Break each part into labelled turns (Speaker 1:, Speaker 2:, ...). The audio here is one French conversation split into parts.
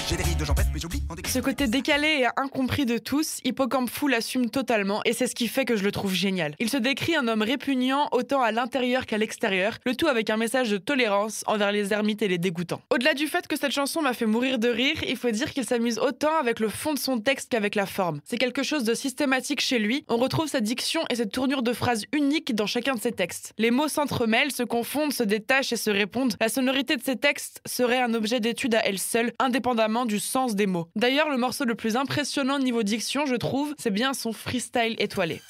Speaker 1: j'ai des rides de jambes, mais j'oublie.
Speaker 2: Ce côté décalé et incompris de tous, Hippocampe Fou l'assume totalement et c'est ce qui fait que je le trouve génial. Il se décrit un homme répugnant autant à l'intérieur qu'à l'extérieur, le tout avec un message de tolérance envers les ermites et les dégoûtants. Au-delà du fait que cette chanson m'a fait mourir de rire, il faut dire qu'il s'amuse autant avec le fond de son texte qu'avec la forme. C'est quelque chose de systématique chez lui, on retrouve sa diction et cette tournure de phrases unique dans chacun de ses textes. Les mots s'entremêlent, se confondent, se détachent et se répondent. La sonorité de ses textes serait un objet d'étude à elle seule, indépendamment du sens des mots. D'ailleurs, le morceau le plus impressionnant niveau diction, je trouve, c'est bien son freestyle étoilé.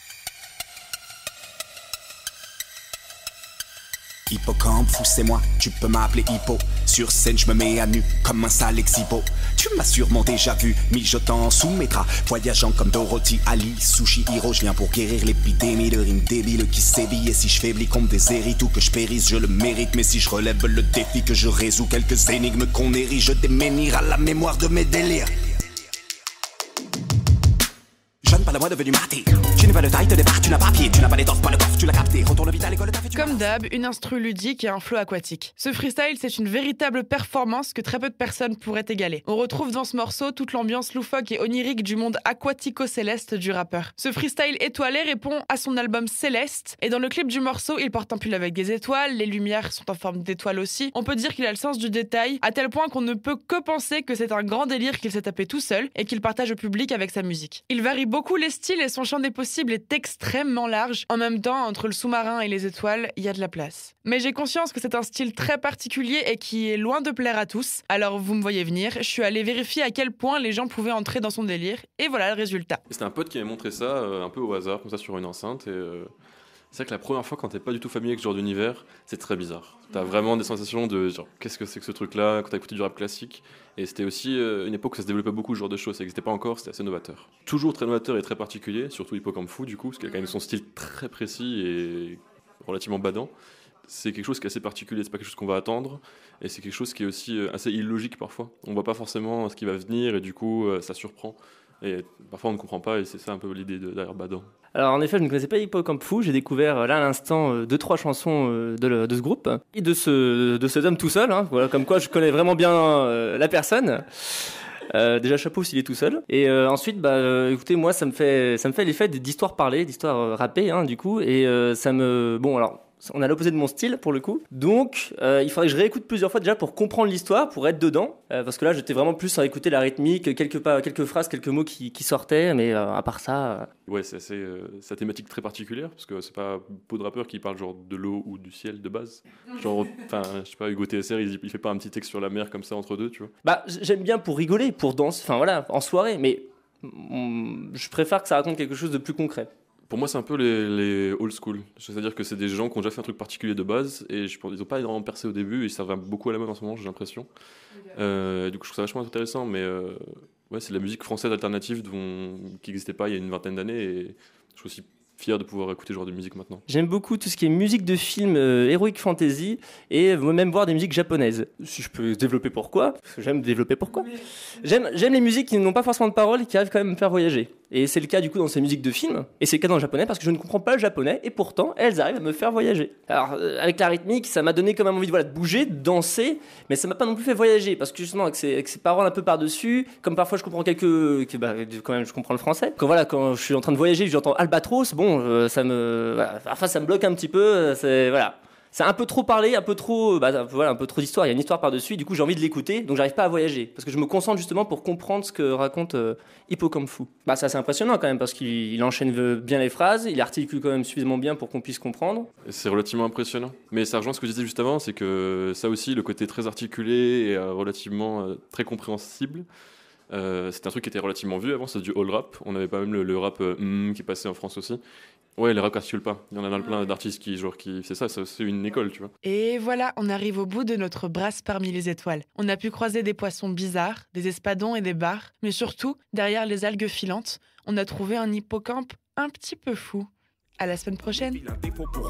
Speaker 1: Hippocampe fou, c'est moi, tu peux m'appeler Hippo. Sur scène, je me mets à nu comme un sale ex-hippo. Tu m'as sûrement déjà vu, mijotant sous mes draps, voyageant comme Dorothy, Ali, Sushi Hiro. Je viens pour guérir l'épidémie de rimes débiles qui sévit. Et si je faiblis comme des hérites ou que je périsse, je le mérite. Mais si je relève le défi, que je résous quelques énigmes qu'on érige, je déménire à la mémoire de mes délires. Jeune, pas la moi devenu martyr. Tu n'es pas le taille, te départ, tu n'as pas pied. Tu n'as pas les torses, pas le coffre, tu l'as capté. Retourne vite à l'école, t'as fait du
Speaker 2: Comme d'hab, une instru ludique et un flow aquatique. Ce freestyle, c'est une véritable performance que très peu de personnes pourraient égaler. On retrouve dans ce morceau toute l'ambiance loufoque et onirique du monde aquatico-céleste du rappeur. Ce freestyle étoilé répond à son album Céleste, et dans le clip du morceau, il porte un pull avec des étoiles, les lumières sont en forme d'étoiles aussi. On peut dire qu'il a le sens du détail, à tel point qu'on ne peut que penser que c'est un grand délire qu'il s'est tapé tout seul et qu'il partage au public avec sa musique. Il varie beaucoup les styles et son champ des possibles est extrêmement large. En même temps, entre le sous-marin et les étoiles, il y a de la place. Mais j'ai conscience que c'est un style très particulier et qui est loin de plaire à tous. Alors vous me voyez venir, je suis allée vérifier à quel point les gens pouvaient entrer dans son délire et voilà le résultat.
Speaker 3: C'était un pote qui m'avait montré ça un peu au hasard, comme ça sur une enceinte et c'est vrai que la première fois quand t'es pas du tout familier avec ce genre d'univers, c'est très bizarre. T'as vraiment des sensations de genre qu'est-ce que c'est que ce truc-là quand t'as écouté du rap classique. Et c'était aussi une époque où ça se développait beaucoup ce genre de choses, ça n'existait pas encore, c'était assez novateur. Toujours très novateur et très particulier, surtout Hippocampe Fou du coup, parce qu'il a quand même son style très précis et relativement badant. C'est quelque chose qui est assez particulier, c'est pas quelque chose qu'on va attendre, et c'est quelque chose qui est aussi assez illogique parfois. On voit pas forcément ce qui va venir et du coup ça surprend. Et parfois on ne comprend pas et c'est ça un peu l'idée derrière Badant.
Speaker 4: Alors en effet, je ne connaissais pas Hippocampe Fou, j'ai découvert là à l'instant 2-3 chansons de ce groupe et de cet homme tout seul, hein, voilà, comme quoi je connais vraiment bien la personne. Déjà chapeau s'il est tout seul. Et ensuite, écoutez, moi ça me fait l'effet d'histoires parlées, d'histoires rappées, hein, du coup, et ça me... Bon alors... On a l'opposé de mon style pour le coup, donc il faudrait que je réécoute plusieurs fois déjà pour comprendre l'histoire, pour être dedans, parce que là j'étais vraiment plus à écouter la rythmique, quelques phrases, quelques mots qui sortaient, mais à part ça...
Speaker 3: Ouais, c'est assez sa thématique très particulière, parce que c'est pas beaucoup de rappeurs qui parlent genre de l'eau ou du ciel de base. Genre, enfin, je sais pas, Hugo TSR, il fait pas un petit texte sur la mer comme ça entre deux, tu vois.
Speaker 4: Bah, j'aime bien pour rigoler, pour danser, enfin voilà, en soirée, mais je préfère que ça raconte quelque chose de plus concret.
Speaker 3: Pour moi, c'est un peu les old school. C'est-à-dire que c'est des gens qui ont déjà fait un truc particulier de base et je pense ils n'ont pas vraiment percé au début et ça va beaucoup à la mode en ce moment, j'ai l'impression. Du coup, je trouve ça vachement intéressant, mais ouais, c'est de la musique française alternative qui n'existait pas il y a une vingtaine d'années et je suis aussi fier de pouvoir écouter ce genre de musique maintenant.
Speaker 4: J'aime beaucoup tout ce qui est musique de film, heroic fantasy et même voir des musiques japonaises. Si je peux développer pourquoi, parce que j'aime développer pourquoi. J'aime les musiques qui n'ont pas forcément de paroles et qui arrivent quand même à me faire voyager. Et c'est le cas du coup dans ces musiques de film, et c'est le cas dans le japonais parce que je ne comprends pas le japonais et pourtant elles arrivent à me faire voyager. Alors avec la rythmique, ça m'a donné quand même envie de bouger, de danser, mais ça m'a pas non plus fait voyager parce que justement avec ces paroles un peu par-dessus, comme parfois je comprends quand même je comprends le français. Quand je suis en train de voyager, j'entends Albatros, ça me bloque un petit peu, c'est un peu trop parlé, un peu trop d'histoire, il y a une histoire par-dessus, du coup j'ai envie de l'écouter, donc j'arrive pas à voyager, parce que je me concentre justement pour comprendre ce que raconte Hippocampe Fou. C'est assez impressionnant quand même, parce qu'il enchaîne bien les phrases, il articule quand même suffisamment bien pour qu'on puisse comprendre.
Speaker 3: C'est relativement impressionnant, mais ça rejoint ce que je disais juste avant, c'est que ça aussi, le côté très articulé et relativement très compréhensible, c'était un truc qui était relativement vu avant, c'est du all rap, on avait pas même le rap qui passait en France aussi. Ouais, les rap n'articulent pas. Il y en a plein d'artistes qui c'est ça, c'est une école, tu vois.
Speaker 2: Et voilà, on arrive au bout de notre brasse parmi les étoiles. On a pu croiser des poissons bizarres, des espadons et des bars, mais surtout, derrière les algues filantes, on a trouvé un hippocampe un petit peu fou. À la semaine prochaine.